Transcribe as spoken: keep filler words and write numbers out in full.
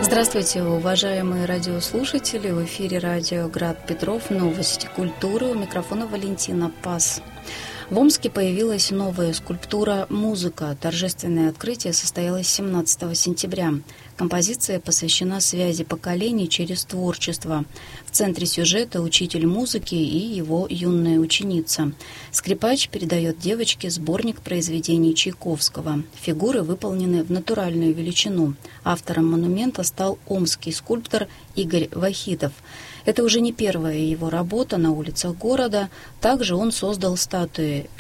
Здравствуйте, уважаемые радиослушатели. В эфире радио «Град Петров». Новости культуры. У микрофона Валентина Пас. В Омске появилась новая скульптура «Музыка». Торжественное открытие состоялось семнадцатого сентября. Композиция посвящена связи поколений через творчество. В центре сюжета учитель музыки и его юная ученица. Скрипач передает девочке сборник произведений Чайковского. Фигуры выполнены в натуральную величину. Автором монумента стал омский скульптор Игорь Вахитов. Это уже не первая его работа на улицах города. Также он создал статуи